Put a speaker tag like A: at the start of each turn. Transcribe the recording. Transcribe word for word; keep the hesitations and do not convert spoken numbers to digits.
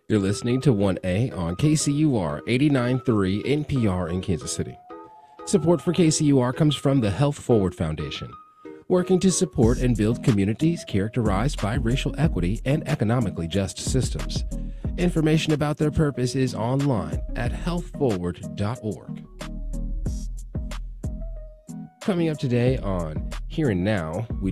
A: You're listening to one A on K C U R eighty-nine point three N P R in Kansas City. Support for K C U R comes from the Health Forward Foundation, working to support and build communities characterized by racial equity and economically just systems. Information about their purpose is online at health forward dot org. Coming up today on Here and Now, we